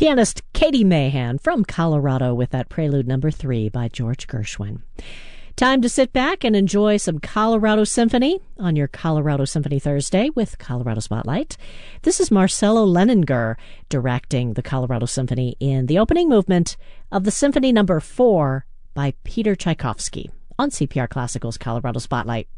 Pianist Katie Mahan from Colorado with that Prelude No. 3 by George Gershwin. Time to sit back and enjoy some Colorado Symphony on your Colorado Symphony Thursday with Colorado Spotlight. This is Marcelo Leninger directing the Colorado Symphony in the opening movement of the Symphony No. 4 by Peter Tchaikovsky on CPR Classical's Colorado Spotlight.